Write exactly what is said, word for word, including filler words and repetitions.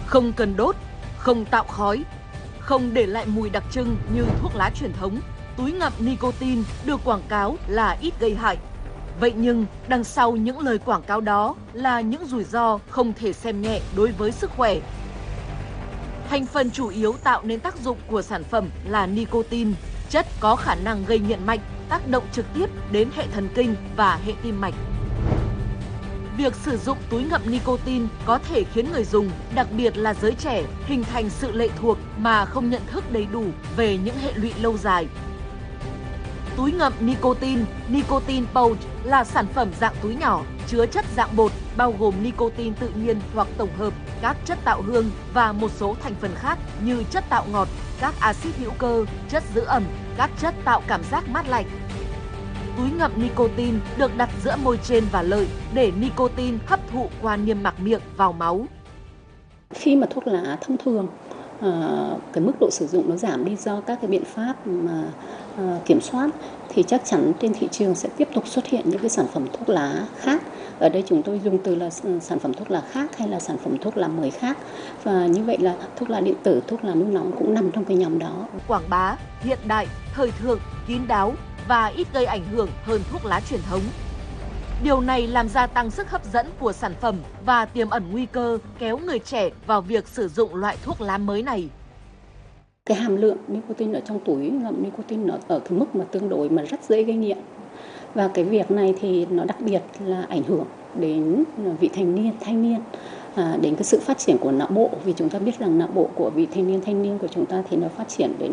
Không cần đốt, không tạo khói, không để lại mùi đặc trưng như thuốc lá truyền thống, túi ngậm nicotine được quảng cáo là ít gây hại. Vậy nhưng đằng sau những lời quảng cáo đó là những rủi ro không thể xem nhẹ đối với sức khỏe. Thành phần chủ yếu tạo nên tác dụng của sản phẩm là nicotine, chất có khả năng gây nghiện mạnh, tác động trực tiếp đến hệ thần kinh và hệ tim mạch. Việc sử dụng túi ngậm nicotine có thể khiến người dùng, đặc biệt là giới trẻ, hình thành sự lệ thuộc mà không nhận thức đầy đủ về những hệ lụy lâu dài. Túi ngậm nicotine, nicotine pouch là sản phẩm dạng túi nhỏ, chứa chất dạng bột, bao gồm nicotine tự nhiên hoặc tổng hợp, các chất tạo hương và một số thành phần khác như chất tạo ngọt, các axit hữu cơ, chất giữ ẩm, các chất tạo cảm giác mát lạnh. Túi ngậm nicotine được đặt giữa môi trên và lợi để nicotine hấp thụ qua niêm mạc miệng vào máu. Khi mà thuốc lá thông thường, uh, cái mức độ sử dụng nó giảm đi do các cái biện pháp mà uh, kiểm soát, thì chắc chắn trên thị trường sẽ tiếp tục xuất hiện những cái sản phẩm thuốc lá khác. Ở đây chúng tôi dùng từ là sản phẩm thuốc lá khác hay là sản phẩm thuốc lá mới khác. Và như vậy là thuốc lá điện tử, thuốc lá nung nóng cũng nằm trong cái nhóm đó. Quảng bá, hiện đại, thời thượng, kín đáo và ít gây ảnh hưởng hơn thuốc lá truyền thống. Điều này làm gia tăng sức hấp dẫn của sản phẩm và tiềm ẩn nguy cơ kéo người trẻ vào việc sử dụng loại thuốc lá mới này. Cái hàm lượng nicotine ở trong túi ngậm nicotine nó ở cái mức mà tương đối mà rất dễ gây nghiện. Và cái việc này thì nó đặc biệt là ảnh hưởng đến vị thành niên, thanh niên, à, đến cái sự phát triển của não bộ. Vì chúng ta biết rằng não bộ của vị thanh niên, thanh niên của chúng ta thì nó phát triển đến